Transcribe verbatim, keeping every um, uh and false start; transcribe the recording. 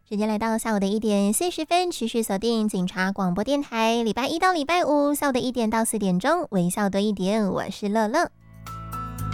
时间来到下午的一点四十分，持续锁定警察广播电台，礼拜一到礼拜五下午的一点到四点钟，微笑多一点，我是乐乐。